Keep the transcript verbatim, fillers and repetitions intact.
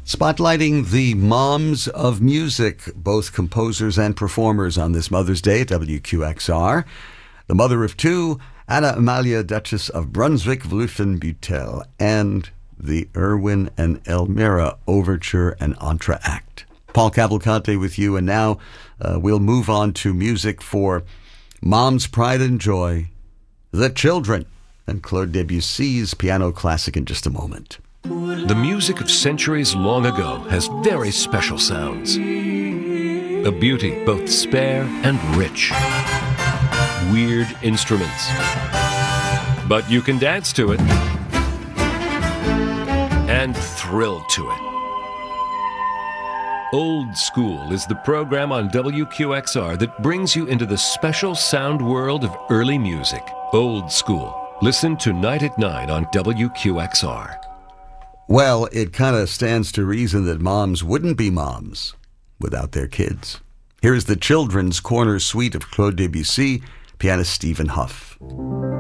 Spotlighting the moms of music, both composers and performers on this Mother's Day at W Q X R. The mother of two, Anna Amalia, Duchess of Brunswick-Wolfenbüttel, and the Erwin and Elmira Overture and Entr'acte. Paul Cavalcante with you, and now uh, we'll move on to music for Mom's Pride and Joy, The Children, and Claude Debussy's piano classic in just a moment. The music of centuries long ago has very special sounds. A beauty both spare and rich. Weird instruments. But you can dance to it and thrill to it. Old School is the program on W Q X R that brings you into the special sound world of early music. Old School. Listen tonight at nine on W Q X R. Well, it kind of stands to reason that moms wouldn't be moms without their kids. Here's the Children's Corner Suite of Claude Debussy, pianist Stephen Hough.